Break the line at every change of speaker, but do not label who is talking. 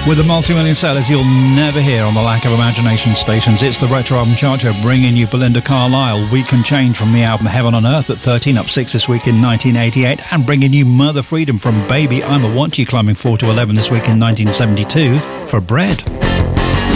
With the multi-million sellers you'll never hear on the Lack of Imagination stations. It's the Retro Album Chart Show, bringing you Belinda Carlisle, We Can Change from the album Heaven on Earth at 13, up 6 this week in 1988, and bringing you Mother Freedom from Baby, I'm a Want You, climbing 4 to 11 this week in 1972 for Bread.